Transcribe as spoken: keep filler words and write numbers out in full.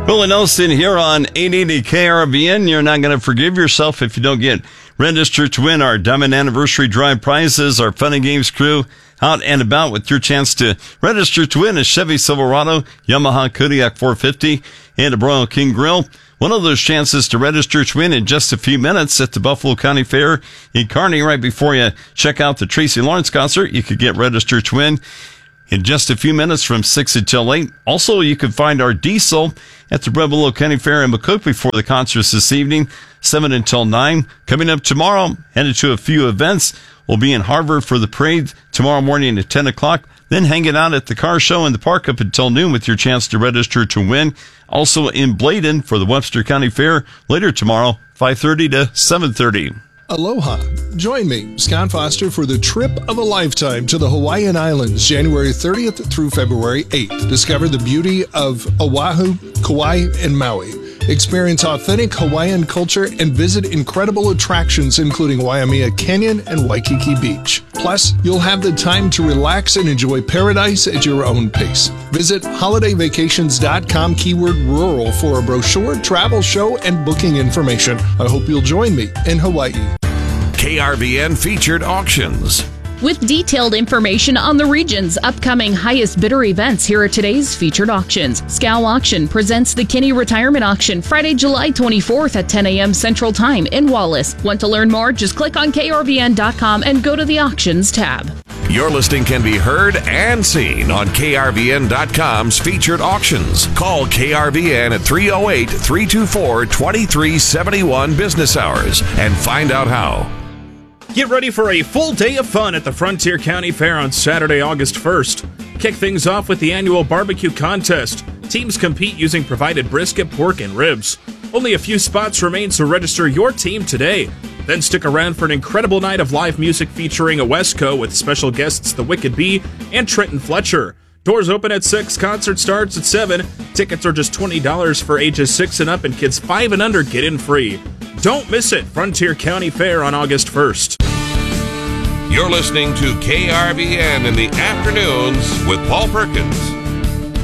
Willie Nelson here on eight eighty K R V N. You're not going to forgive yourself if you don't get registered to win our Diamond Anniversary Drive prizes. Our Fun and Games crew out and about with your chance to register to win a Chevy Silverado, Yamaha Kodiak four fifty, and a Broil King Grill. One of those chances to register to win in just a few minutes at the Buffalo County Fair in Kearney. Right before you check out the Tracy Lawrence concert, you could get registered to win in just a few minutes from six until eight. Also, you can find our diesel at the Pueblo County Fair in McCook before the concerts this evening, seven until nine. Coming up tomorrow, headed to a few events. We'll be in Harvard for the parade tomorrow morning at ten o'clock. Then hanging out at the car show in the park up until noon with your chance to register to win. Also in Bladen for the Webster County Fair later tomorrow, five thirty to seven thirty. Aloha. Join me, Scott Foster, for the trip of a lifetime to the Hawaiian Islands, January thirtieth through February eighth. Discover the beauty of Oahu, Kauai, and Maui. Experience authentic Hawaiian culture and visit incredible attractions including Waimea Canyon and Waikiki Beach. Plus, you'll have the time to relax and enjoy paradise at your own pace. Visit holiday vacations dot com keyword rural for a brochure, travel show, and booking information. I hope you'll join me in Hawaii. K R V N Featured Auctions. With detailed information on the region's upcoming highest bidder events, here are today's featured auctions. Scow Auction presents the Kinney Retirement Auction Friday, July twenty-fourth at ten a.m. Central Time in Wallace. Want to learn more? Just click on K R V N dot com and go to the Auctions tab. Your listing can be heard and seen on K R V N dot com's Featured Auctions. Call K R V N at three oh eight, three two four, two three seven one business hours and find out how. Get ready for a full day of fun at the Frontier County Fair on Saturday, August first. Kick things off with the annual barbecue contest. Teams compete using provided brisket, pork, and ribs. Only a few spots remain, so register your team today. Then stick around for an incredible night of live music featuring a Wesco with special guests The Wicked Bee and Trenton Fletcher. Doors open at six, concert starts at seven. Tickets are just twenty dollars for ages six and up, and kids five and under get in free. Don't miss it, Frontier County Fair on August first. You're listening to K R V N in the afternoons with Paul Perkins.